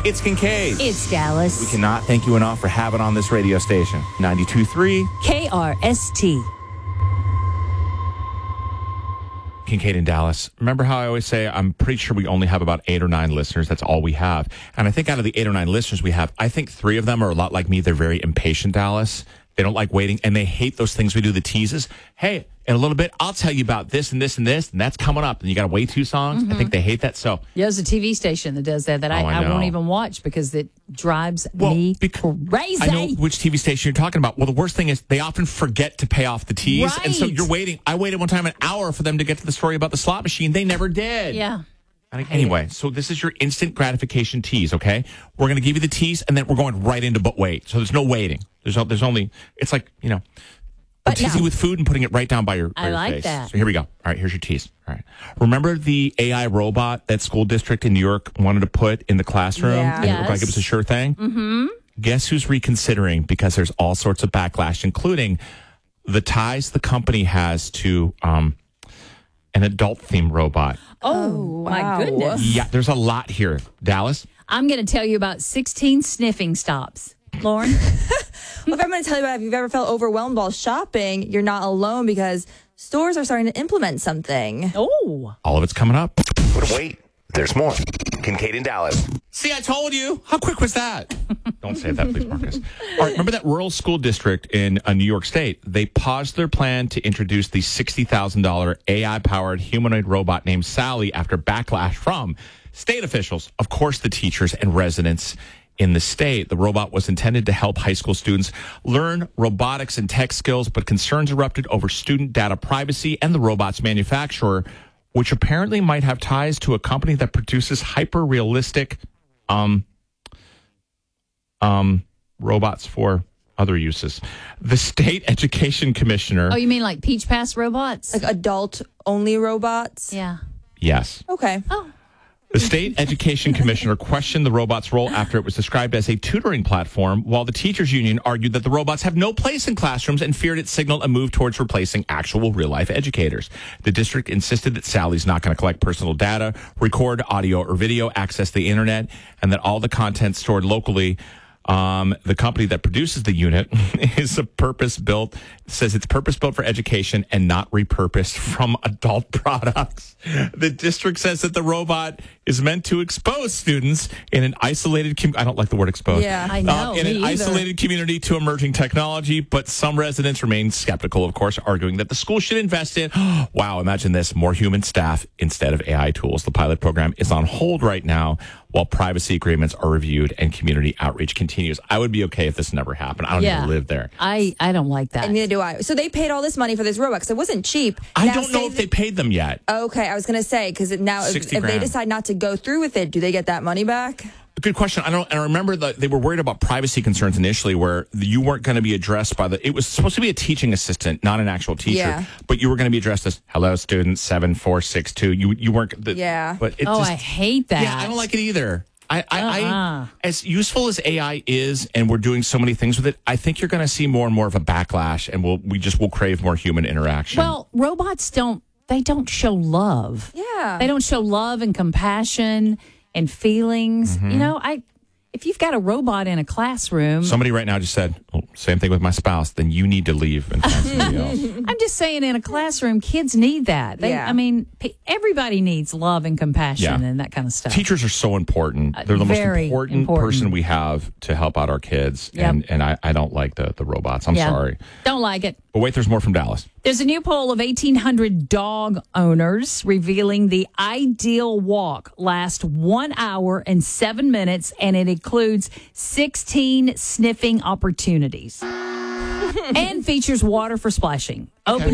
It's Kincaid. It's Dallas. We cannot thank you enough for having on this radio station. 92.3 KRST. Kincaid in Dallas. Remember how I always say I'm pretty sure we only have about 8 or 9 listeners. That's all we have. And I think out of the 8 or 9 listeners we have, I think 3 of them are a lot like me. They're very impatient, Dallas. They don't like waiting, and they hate those things we do, the teases. Hey, in a little bit, I'll tell you about this and this and this, and that's coming up. And you got to wait 2 songs. I think they hate that. So Yeah, there's a TV station that does that I won't even watch because it drives me crazy. I know which TV station you're talking about. Well, the worst thing is they often forget to pay off the tease. Right. And so you're waiting. I waited one time an hour for them to get to the story about the slot machine. They never did. Yeah. Anyway, so this is your instant gratification tease, okay? We're going to give you the tease, and then we're going right into but wait. So there's no waiting. There's only, it's like, teasing with food and putting it right down by your I like face. that. So here we go. All right, here's your tease. All right. Remember the AI robot that school district in New York wanted to put in the classroom? Yeah. And it looked like it was a sure thing? Mm-hmm. Guess who's reconsidering? Because there's all sorts of backlash, including the ties the company has to an adult-themed robot. Oh, my goodness. Yeah, there's a lot here. Dallas? I'm going to tell you about 16 sniffing stops. Lauren? Well, if I'm going to tell you about if you've ever felt overwhelmed while shopping, you're not alone because stores are starting to implement something. Oh. All of it's coming up. But wait, there's more. Kincaid in Dallas. See, I told you. How quick was that? Don't say that, please, Marcus. All right, remember that rural school district in New York State? They paused their plan to introduce the $60,000 AI-powered humanoid robot named Sally after backlash from state officials. Of course, the teachers and residents in the state. The robot was intended to help high school students learn robotics and tech skills, but concerns erupted over student data privacy and the robot's manufacturer, which apparently might have ties to a company that produces hyper-realistic robots for other uses. The state education commissioner... Oh, you mean like Peach Pass robots? Like adult-only robots? Yeah. Yes. Okay. Oh. The state education commissioner questioned the robot's role after it was described as a tutoring platform, while the teachers union argued that the robots have no place in classrooms and feared it signaled a move towards replacing actual real-life educators. The district insisted that Sally's not going to collect personal data, record audio or video, access the internet, and that all the content stored locally. The company that produces the unit is says it's purpose-built for education and not repurposed from adult products. The district says that the robot is meant to expose students in an isolated I don't like the word expose. Yeah, I know. In an isolated community to emerging technology, but some residents remain skeptical, of course, arguing that the school should invest in, wow, imagine this, more human staff instead of AI tools. The pilot program is on hold right now while privacy agreements are reviewed and community outreach continues. I would be okay if this never happened. I don't even live there. I don't like that. And neither do I. So they paid all this money for this robot because it wasn't cheap. I Now, don't know if they paid them yet. Okay, I was going to say, because now if 60 they grand. decide not to go through with it, do they get that money back? Good question. I remember that they were worried about privacy concerns initially, where you weren't going to be addressed by it was supposed to be a teaching assistant, not an actual teacher. Yeah. But you were going to be addressed as "Hello, student 7462." You weren't. Yeah. But I hate that. Yeah, I don't like it either. I as useful as AI is, and we're doing so many things with it, I think you're going to see more and more of a backlash, and we'll crave more human interaction. Well, robots don't show love. Yeah. They don't show love and compassion and feelings. Mm-hmm. If you've got a robot in a classroom, Somebody right now just said, same thing with my spouse, then you need to leave and find somebody else. I'm just saying in a classroom, kids need that. Everybody needs love and compassion and that kind of stuff. Teachers are so important. They're the most Very important person we have to help out our kids. Yep. And I don't like the robots. I'm sorry. Don't like it. But wait, there's more from Dallas. There's a new poll of 1,800 dog owners revealing the ideal walk lasts 1 hour and 7 minutes, and it includes 16 sniffing opportunities and features water for splashing. Open